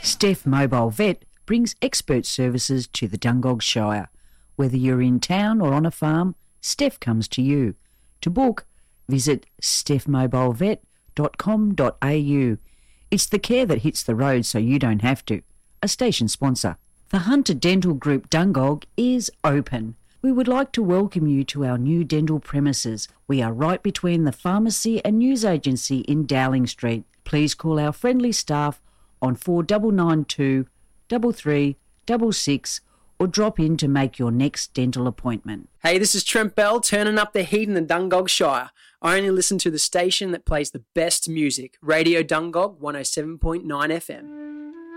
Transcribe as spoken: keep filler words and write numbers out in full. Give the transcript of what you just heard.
Steph Mobile Vet brings expert services to the Dungog Shire. Whether you're in town or on a farm, Steph comes to you. To book, visit steph mobile vet dot com dot a u. It's the care that hits the road so you don't have to. A station sponsor. The Hunter Dental Group Dungog is open. We would like to welcome you to our new dental premises. We are right between the pharmacy and news agency in Dowling Street. Please call our friendly staff on four nine nine two, three three six six or drop in to make your next dental appointment. Hey, this is Trent Bell, turning up the heat in the Dungog Shire. I only listen to the station that plays the best music, Radio Dungog one oh seven point nine F M.